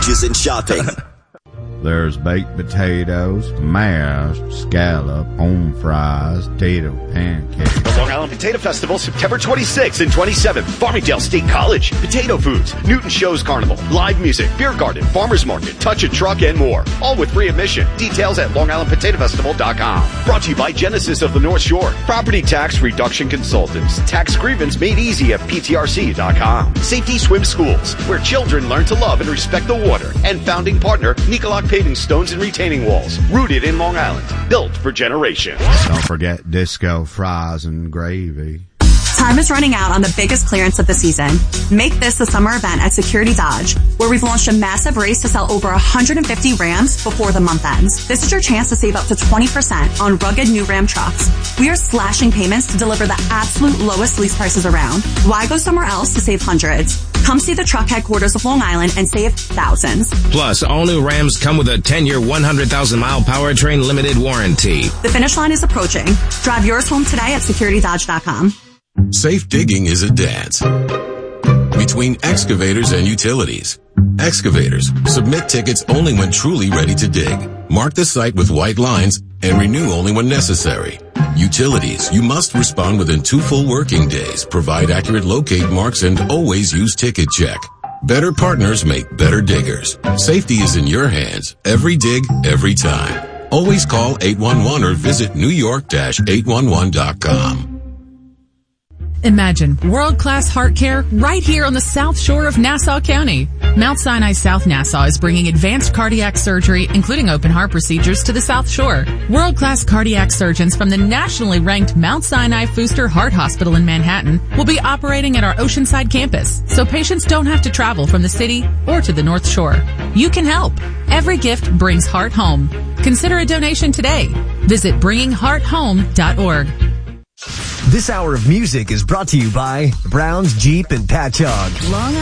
and shopping. There's baked potatoes, mashed, scallop, home fries, potato pancakes. The Long Island Potato Festival, September 26th and 27th. Farmingdale State College, Potato Foods, Newton Shows Carnival, live music, beer garden, farmers market, touch a truck, and more. All with free admission. Details at LongIslandPotatoFestival.com. Brought to you by Genesis of the North Shore. Property tax reduction consultants. Tax grievance made easy at PTRC.com. Safety Swim Schools, where children learn to love and respect the water. And founding partner, Nicolak Paving Stones and Retaining Walls. Rooted in Long Island. Built for generations. Don't forget disco fries and gravy. Time is running out on the biggest clearance of the season. Make this the summer event at Security Dodge, where we've launched a massive race to sell over 150 Rams before the month ends. This is your chance to save up to 20% on rugged new Ram trucks. We are slashing payments to deliver the absolute lowest lease prices around. Why go somewhere else to save hundreds? Come see the truck headquarters of Long Island and save thousands. Plus, all new Rams come with a 10-year, 100,000-mile powertrain limited warranty. The finish line is approaching. Drive yours home today at SecurityDodge.com. Safe digging is a dance between excavators and utilities. Excavators, submit tickets only when truly ready to dig. Mark the site with white lines and renew only when necessary. Utilities, you must respond within 2 full working days, provide accurate locate marks, and always use Ticket Check. Better partners make better diggers. Safety is in your hands. Every dig, every time. Always call 811 or visit newyork-811.com. Imagine world-class heart care right here on the South Shore of Nassau County. Mount Sinai South Nassau is bringing advanced cardiac surgery, including open heart procedures, to the South Shore. World-class cardiac surgeons from the nationally ranked Mount Sinai Fuster Heart Hospital in Manhattan will be operating at our Oceanside campus, so patients don't have to travel from the city or to the North Shore. You can help. Every gift brings heart home. Consider a donation today. Visit bringinghearthome.org. This hour of music is brought to you by Brown's Jeep and Patchogue.